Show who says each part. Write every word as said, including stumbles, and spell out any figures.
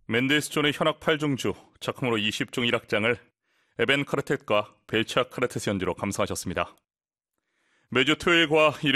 Speaker 1: 맨델스 존의 현악 팔 중주, 작품으로 이십 중 일 악장을 에벤 카르텟과 벨차 카르텟 연주로 감상하셨습니다. 매주 토요일과 일요일